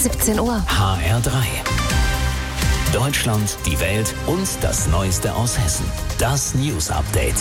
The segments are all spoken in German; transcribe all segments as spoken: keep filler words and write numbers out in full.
siebzehn Uhr. H R drei. Deutschland, die Welt und das Neueste aus Hessen. Das News Update.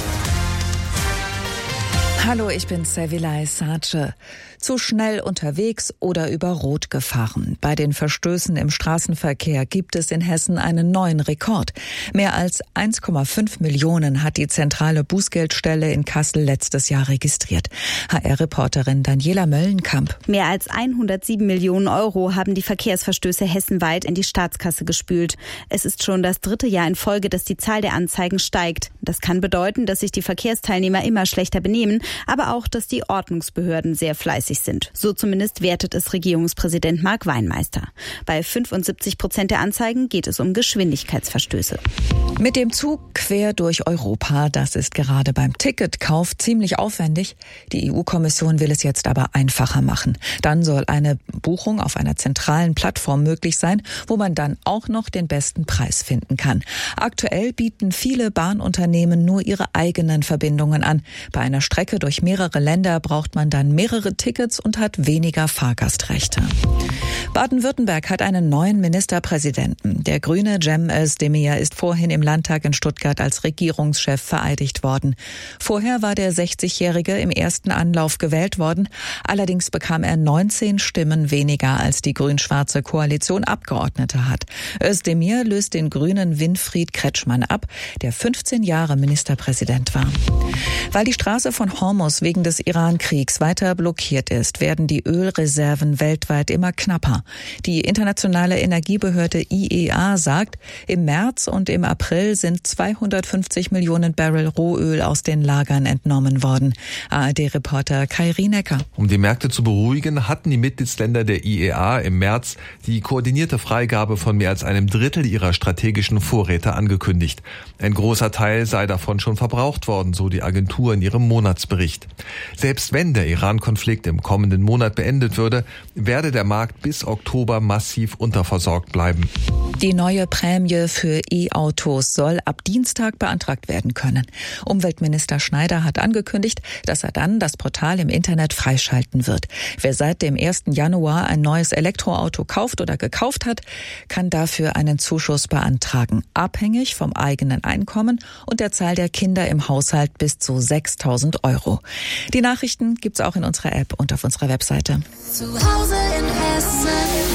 Hallo, ich bin Servilay Sace. Zu schnell unterwegs oder über Rot gefahren. Bei den Verstößen im Straßenverkehr gibt es in Hessen einen neuen Rekord. Mehr als eins Komma fünf Millionen hat die zentrale Bußgeldstelle in Kassel letztes Jahr registriert. H R-Reporterin Daniela Möllenkamp. Mehr als hundertsieben Millionen Euro haben die Verkehrsverstöße hessenweit in die Staatskasse gespült. Es ist schon das dritte Jahr in Folge, dass die Zahl der Anzeigen steigt. Das kann bedeuten, dass sich die Verkehrsteilnehmer immer schlechter benehmen, aber auch, dass die Ordnungsbehörden sehr fleißig sind. So zumindest wertet es Regierungspräsident Marc Weinmeister. Bei fünfundsiebzig Prozent der Anzeigen geht es um Geschwindigkeitsverstöße. Mit dem Zug quer durch Europa, das ist gerade beim Ticketkauf ziemlich aufwendig. Die E U-Kommission will es jetzt aber einfacher machen. Dann soll eine Buchung auf einer zentralen Plattform möglich sein, wo man dann auch noch den besten Preis finden kann. Aktuell bieten viele Bahnunternehmen nur ihre eigenen Verbindungen an. Bei einer Strecke durch mehrere Länder braucht man dann mehrere Tickets und hat weniger Fahrgastrechte. Baden-Württemberg hat einen neuen Ministerpräsidenten. Der Grüne Cem Özdemir ist vorhin im Landtag in Stuttgart als Regierungschef vereidigt worden. Vorher war der sechzigjährige im ersten Anlauf gewählt worden. Allerdings bekam er neunzehn Stimmen weniger, als die grün-schwarze Koalition Abgeordnete hat. Özdemir löst den Grünen Winfried Kretschmann ab, der fünfzehn Jahre Ministerpräsident war. Weil die Straße von Hormuz wegen des Iran-Kriegs weiter blockiert ist, werden die Ölreserven weltweit immer knapper. Die internationale Energiebehörde I E A sagt, im März und im April sind zweihundertfünfzig Millionen Barrel Rohöl aus den Lagern entnommen worden. A R D-Reporter Kai Rienecker. Um die Märkte zu beruhigen, hatten die Mitgliedsländer der I E A im März die koordinierte Freigabe von mehr als einem Drittel ihrer strategischen Vorräte angekündigt. Ein großer Teil sei davon schon verbraucht worden, so die Agentur in ihrem Monatsbericht. Selbst wenn der Iran-Konflikt im kommenden Monat beendet würde, werde der Markt bis Oktober massiv unterversorgt bleiben. Die neue Prämie für E-Autos soll ab Dienstag beantragt werden können. Umweltminister Schneider hat angekündigt, dass er dann das Portal im Internet freischalten wird. Wer seit dem ersten Januar ein neues Elektroauto kauft oder gekauft hat, kann dafür einen Zuschuss beantragen, abhängig vom eigenen Einkommen und der Zahl der Kinder im Haushalt bis zu sechstausend Euro. Die Nachrichten gibt's auch in unserer App und auf unserer Webseite. Zu Hause in Hessen.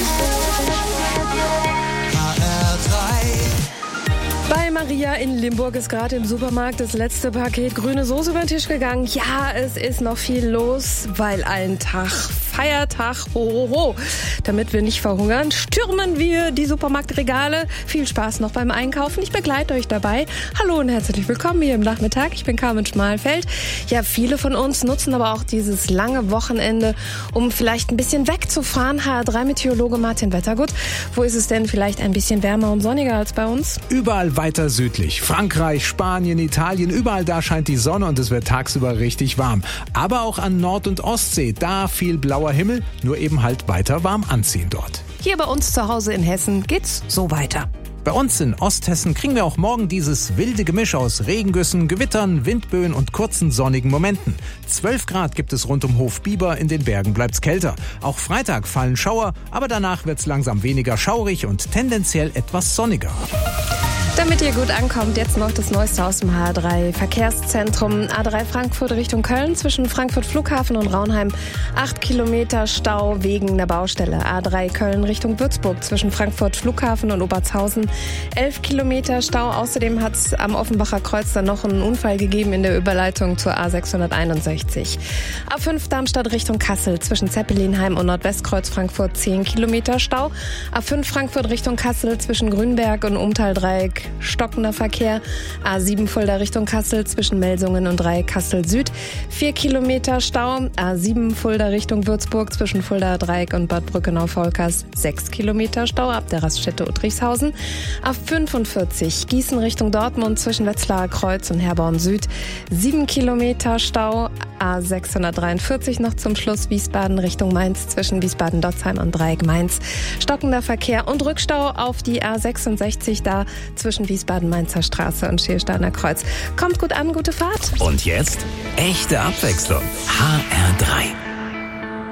Bei Maria in Limburg ist gerade im Supermarkt das letzte Paket grüne Soße über den Tisch gegangen. Ja, es ist noch viel los, weil ein Tag, Feiertag, ho, ho, ho. Damit wir nicht verhungern, stürmen wir die Supermarktregale. Viel Spaß noch beim Einkaufen. Ich begleite euch dabei. Hallo und herzlich willkommen hier im Nachmittag. Ich bin Carmen Schmalfeld. Ja, viele von uns nutzen aber auch dieses lange Wochenende, um vielleicht ein bisschen wegzufahren. H R drei Meteorologe Martin Wettergut. Wo ist es denn vielleicht ein bisschen wärmer und sonniger als bei uns? Überall weiter südlich. Frankreich, Spanien, Italien, überall da scheint die Sonne und es wird tagsüber richtig warm. Aber auch an Nord- und Ostsee, da viel blauer Himmel, nur eben halt weiter warm anziehen dort. Hier bei uns zu Hause in Hessen geht's so weiter. Bei uns in Osthessen kriegen wir auch morgen dieses wilde Gemisch aus Regengüssen, Gewittern, Windböen und kurzen sonnigen Momenten. zwölf Grad gibt es rund um Hofbiber, in den Bergen bleibt's kälter. Auch Freitag fallen Schauer, aber danach wird's langsam weniger schaurig und tendenziell etwas sonniger. Damit ihr gut ankommt, jetzt noch das Neueste aus dem H R drei Verkehrszentrum. A drei Frankfurt Richtung Köln zwischen Frankfurt Flughafen und Raunheim. acht Kilometer Stau wegen der Baustelle. A drei Köln Richtung Würzburg zwischen Frankfurt Flughafen und Obertshausen. elf Kilometer Stau. Außerdem hat es am Offenbacher Kreuz dann noch einen Unfall gegeben in der Überleitung zur A sechshunderteinundsechzig. A fünf Darmstadt Richtung Kassel zwischen Zeppelinheim und Nordwestkreuz Frankfurt zehn Kilometer Stau. A fünf Frankfurt Richtung Kassel zwischen Grünberg und Umtaldreieck stockender Verkehr. A sieben Fulda Richtung Kassel zwischen Melsungen und Dreieck Kassel Süd. vier Kilometer Stau. A sieben Fulda Richtung Würzburg zwischen Fulda Dreieck und Bad Brückenau-Volkers. sechs Kilometer Stau ab der Raststätte Uttrichshausen. A fünfundvierzig Gießen Richtung Dortmund zwischen Wetzlarer Kreuz und Herborn Süd. sieben Kilometer Stau. A sechshundertdreiundvierzig noch zum Schluss Wiesbaden Richtung Mainz zwischen Wiesbaden-Dotzheim und Dreieck Mainz. Stockender Verkehr und Rückstau auf die A sechsundsechzig da zwischen Wiesbaden-Mainzer Straße und Schiersteiner Kreuz. Kommt gut an, gute Fahrt. Und jetzt echte Abwechslung. H R drei.